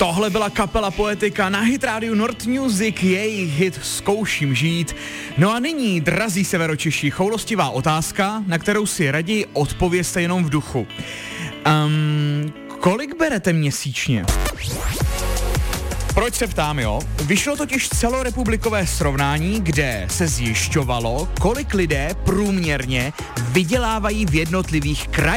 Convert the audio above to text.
Tohle byla kapela Poetika na Hit Radio Nord Music, jejich hit Zkouším žít. No a nyní, drazí severočeši, choulostivá otázka, na kterou si raději odpovězte jenom v duchu. Kolik berete měsíčně? Proč se ptám, jo? Vyšlo totiž celorepublikové srovnání, kde se zjišťovalo, kolik lidé průměrně vydělávají v jednotlivých krajích.